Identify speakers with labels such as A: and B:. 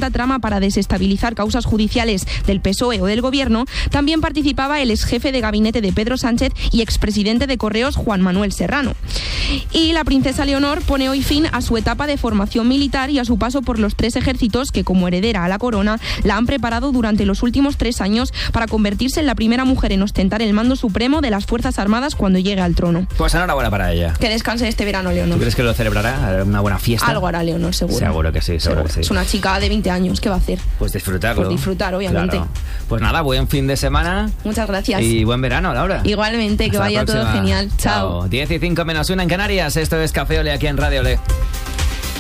A: supuesta trama para desestabilizar causas judiciales del PSOE o del Gobierno, también participaba el exjefe de gabinete de Pedro Sánchez y expresidente de Correos, Juan Manuel Serrano. Y la princesa Leonor pone hoy fin a su etapa de formación militar y a su paso por los 3 ejércitos que, como heredera a la corona, la han preparado durante los últimos 3 años para convertirse en la primera mujer en ostentar el mando supremo de las Fuerzas Armadas cuando llegue al trono.
B: Pues enhorabuena para ella.
A: Que descanse este verano, Leonor.
B: ¿Tú crees que lo celebrará? ¿Hará una buena fiesta?
A: Algo hará Leonor, seguro.
B: Seguro que sí, seguro que sí.
A: Es una chica de 20 años, ¿qué va a hacer?
B: Pues disfrutarlo.
A: Pues disfrutar, obviamente.
B: Claro. Pues nada, buen fin de semana.
A: Muchas gracias.
B: Y buen verano, Laura.
A: Igualmente, que
B: Hasta
A: vaya todo genial. Chao.
B: 10:05 menos 1 en Canarias. Esto es Café Ole aquí en Radio Ole.